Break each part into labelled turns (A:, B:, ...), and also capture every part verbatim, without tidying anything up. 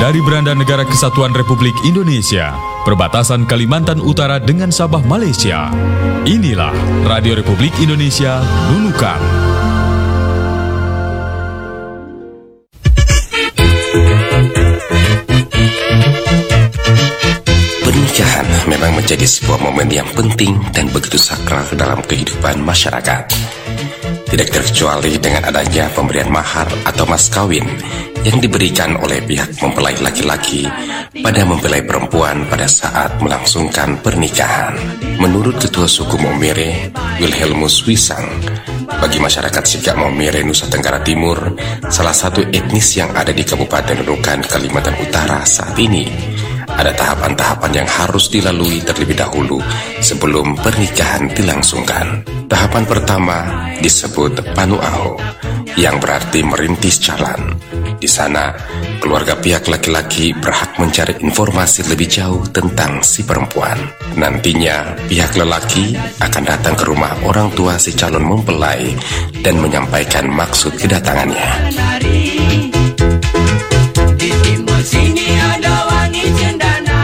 A: Dari beranda Negara Kesatuan Republik Indonesia, perbatasan Kalimantan Utara dengan Sabah Malaysia. Inilah Radio Republik Indonesia Nunukan.
B: Pernikahan memang menjadi sebuah momen yang penting dan begitu sakral dalam kehidupan masyarakat. Tidak terkecuali dengan adanya pemberian mahar atau mas kawin yang diberikan oleh pihak mempelai laki-laki pada mempelai perempuan pada saat melangsungkan pernikahan. Menurut Ketua Suku Maumere, Wilhelmus Wisang, bagi masyarakat Sikap Maumere Nusa Tenggara Timur, salah satu etnis yang ada di Kabupaten Nunukan, Kalimantan Utara saat ini, ada tahapan-tahapan yang harus dilalui terlebih dahulu sebelum pernikahan dilangsungkan. Tahapan pertama disebut Panu'aho, yang berarti merintis jalan. Di sana, keluarga pihak laki-laki berhak mencari informasi lebih jauh tentang si perempuan. Nantinya, pihak lelaki akan datang ke rumah orang tua si calon mempelai dan menyampaikan maksud kedatangannya. Di timur sini ada wangi cendana.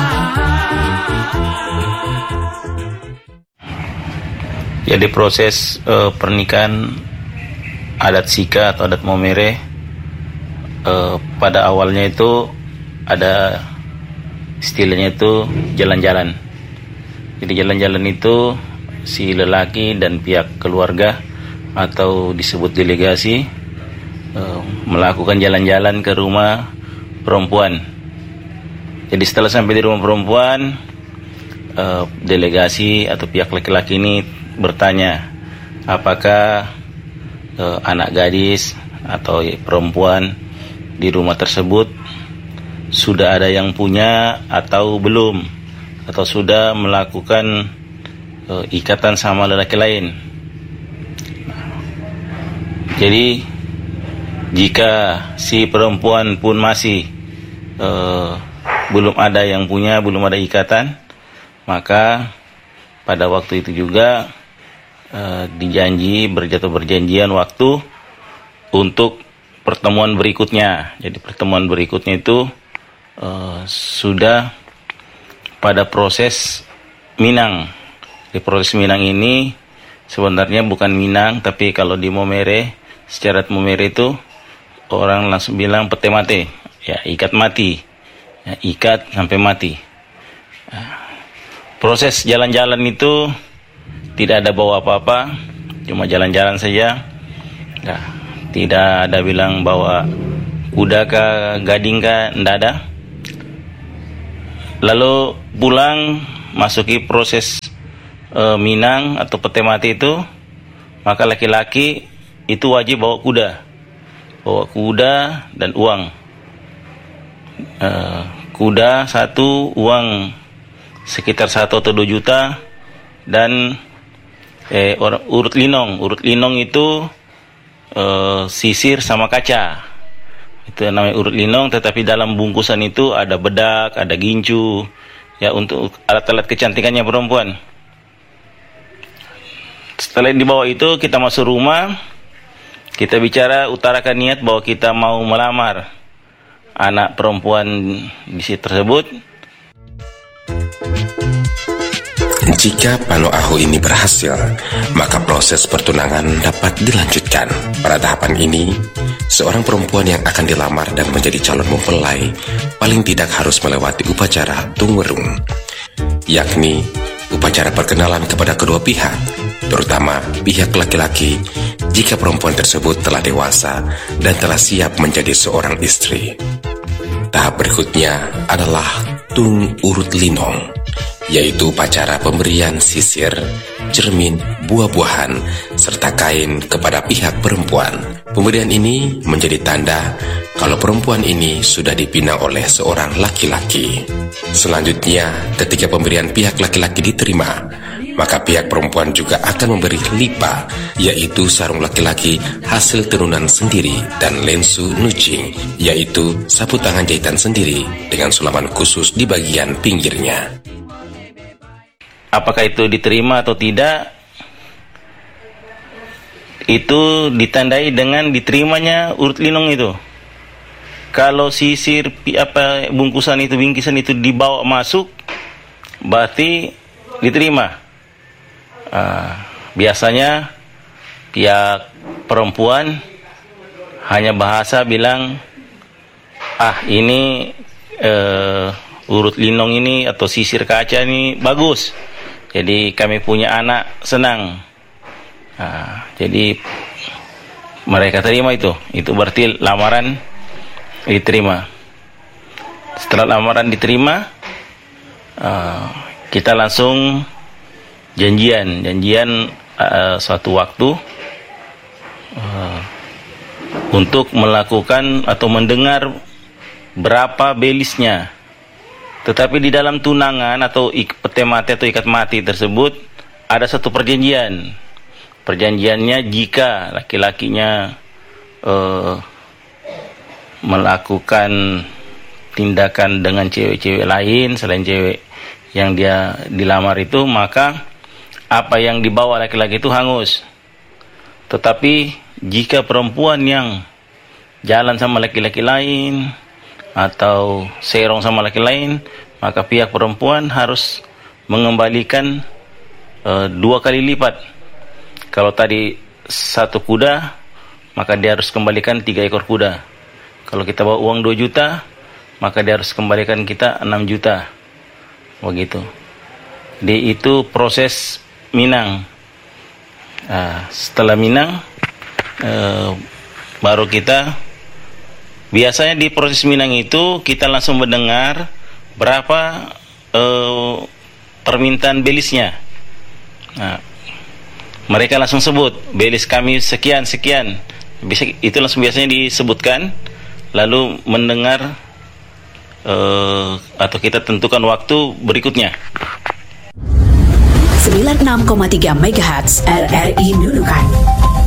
C: Jadi proses uh, pernikahan adat Sika atau adat Maumere uh, pada awalnya itu ada istilahnya itu jalan-jalan. Jadi jalan-jalan itu si lelaki dan pihak keluarga atau disebut delegasi uh, melakukan jalan-jalan ke rumah perempuan. Jadi setelah sampai di rumah perempuan, uh, delegasi atau pihak laki-laki ini bertanya apakah uh, anak gadis atau perempuan di rumah tersebut sudah ada yang punya atau belum, atau sudah melakukan uh, ikatan sama lelaki lain. Jadi jika si perempuan pun masih uh, belum ada yang punya, belum ada ikatan, maka pada waktu itu juga Uh, dijanji berjatuh berjanjian waktu untuk pertemuan berikutnya. Jadi pertemuan berikutnya itu uh, sudah pada proses minang. Di proses minang ini sebenarnya bukan minang, tapi kalau di Maumere, secara Maumere itu orang langsung bilang pete mate, ya ikat mati, ya, ikat sampai mati. Nah, proses jalan-jalan itu tidak ada bawa apa-apa, cuma jalan-jalan saja. Nah, tidak ada bilang bawa kuda kah, gading kah, tidak ada. Lalu pulang, masuki proses e, minang atau pete mati itu, maka laki-laki itu wajib bawa kuda. Bawa kuda dan uang. E, kuda satu, uang sekitar satu atau dua juta, dan Eh, or, urut linong, urut linong itu eh, sisir sama kaca. Itu namanya urut linong, tetapi dalam bungkusan itu ada bedak, ada gincu, ya untuk alat-alat kecantikannya perempuan. Setelah dibawa itu kita masuk rumah, kita bicara, utarakan niat bahwa kita mau melamar anak perempuan di situ tersebut.
B: Jika Panu'aho ini berhasil, maka proses pertunangan dapat dilanjutkan. Pada tahapan ini, seorang perempuan yang akan dilamar dan menjadi calon mempelai paling tidak harus melewati upacara tungwerung, yakni upacara perkenalan kepada kedua pihak, terutama pihak laki-laki jika perempuan tersebut telah dewasa dan telah siap menjadi seorang istri. Tahap berikutnya adalah tung urut linong, yaitu upacara pemberian sisir, cermin, buah-buahan, serta kain kepada pihak perempuan. Pemberian ini menjadi tanda kalau perempuan ini sudah dipinang oleh seorang laki-laki. Selanjutnya, ketika pemberian pihak laki-laki diterima, maka pihak perempuan juga akan memberi lipa, yaitu sarung laki-laki hasil tenunan sendiri, dan lensu nucing, yaitu sapu tangan jahitan sendiri dengan sulaman khusus di bagian pinggirnya.
C: Apakah itu diterima atau tidak, itu ditandai dengan diterimanya urut linong itu. kalau sisir pi- apa bungkusan itu bingkisan itu dibawa masuk, berarti diterima. Uh, biasanya pihak perempuan hanya bahasa bilang, ah ini uh, urut linong ini atau sisir kaca ini bagus, jadi kami punya anak senang. Uh, jadi mereka terima itu, itu berarti lamaran diterima. Setelah lamaran diterima, uh, kita langsung janjian, janjian uh, suatu waktu uh, untuk melakukan atau mendengar berapa belisnya. Tetapi di dalam tunangan atau ik- pete mati atau ikat mati tersebut ada satu perjanjian. Perjanjiannya jika laki-lakinya uh, melakukan tindakan dengan cewek-cewek lain selain cewek yang dia dilamar itu, maka apa yang dibawa laki-laki itu hangus. Tetapi jika perempuan yang jalan sama laki-laki lain atau serong sama laki lain, maka pihak perempuan harus mengembalikan uh, dua kali lipat. Kalau tadi satu kuda, maka dia harus kembalikan tiga ekor kuda. Kalau kita bawa uang dua juta, maka dia harus kembalikan kita enam juta. Begitu. Jadi itu proses minang. Nah, setelah minang, eh, baru kita, biasanya di proses minang itu kita langsung mendengar berapa eh, permintaan belisnya. Nah, mereka langsung sebut, belis kami sekian, sekian. Bisa, itu langsung biasanya disebutkan. Lalu mendengar uh, atau kita tentukan waktu berikutnya.
D: sembilan puluh enam koma tiga megahertz R R I Nunukan.